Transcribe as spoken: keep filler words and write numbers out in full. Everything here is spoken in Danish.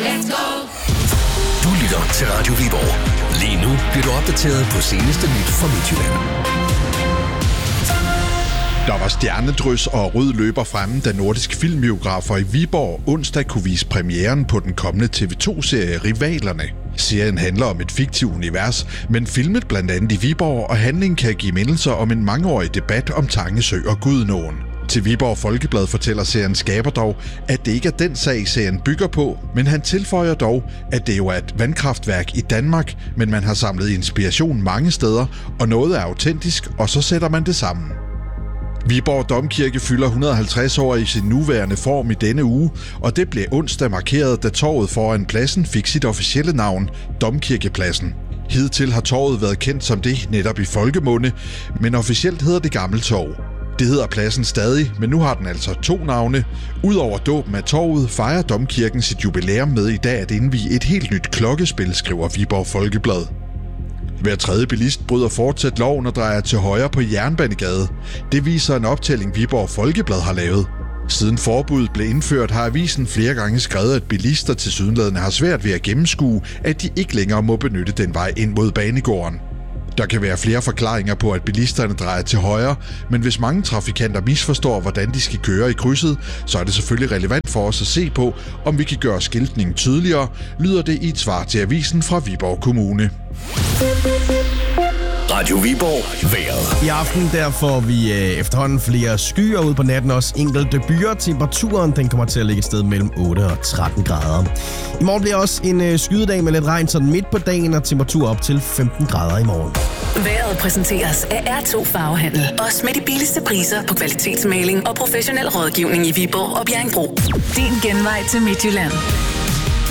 Let's go! Du lytter til Radio Viborg. Lige nu bliver du opdateret på seneste nyt fra Midtjylland. Der var stjernedrys og rød løber fremme, da Nordisk Filmbiografer i Viborg onsdag kunne vise premieren på den kommende T V to-serie Rivalerne. Serien handler om et fiktivt univers, men filmet blandt andet i Viborg, og handlingen kan give mindelser om en mangeårig debat om Tangesø og Gudenåen. Til Viborg Folkeblad fortæller seriens skaber dog, at det ikke er den sag, serien bygger på, men han tilføjer dog, at det jo er et vandkraftværk i Danmark, men man har samlet inspiration mange steder, og noget er autentisk, og så sætter man det sammen. Viborg Domkirke fylder et hundrede og halvtreds år i sin nuværende form i denne uge, og det blev onsdag markeret, da torvet foran pladsen fik sit officielle navn, Domkirkepladsen. Hidtil har torvet været kendt som det netop i folkemunde, men officielt hedder det Gammeltorv. Det hedder pladsen stadig, men nu har den altså to navne. Udover dåben af torvet fejrer Domkirken sit jubilæum med i dag at indvie et helt nyt klokkespil, skriver Viborg Folkeblad. Hver tredje bilist bryder fortsat loven og drejer til højre på Jernbanegade. Det viser en optælling, Viborg Folkeblad har lavet. Siden forbuddet blev indført, har avisen flere gange skrevet, at bilister tilsyneladende har svært ved at gennemskue, at de ikke længere må benytte den vej ind mod banegården. Der kan være flere forklaringer på, at bilisterne drejer til højre, men hvis mange trafikanter misforstår, hvordan de skal køre i krydset, så er det selvfølgelig relevant for os at se på, om vi kan gøre skiltningen tydeligere, lyder det i et svar til avisen fra Viborg Kommune. Radio Viborg vejret. I aften der får vi øh, efterhånden flere skyer ud på natten, også enkelte byer. Temperaturen den kommer til at ligge et sted mellem otte og tretten grader. I morgen bliver også en øh, skydedag med lidt regn sådan midt på dagen, og temperatur op til femten grader i morgen. Vejret præsenteres af R to Farvehandel. Også med de billigste priser på kvalitetsmaling og professionel rådgivning i Viborg og Bjerringbro. Din genvej til Midtjylland.